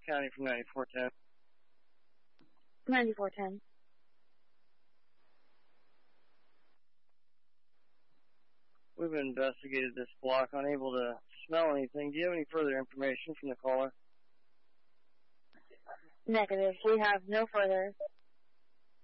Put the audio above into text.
County from 9410. 9410. We've investigated this block, unable to smell anything. Do you have any further information from the caller? Negative. We have no further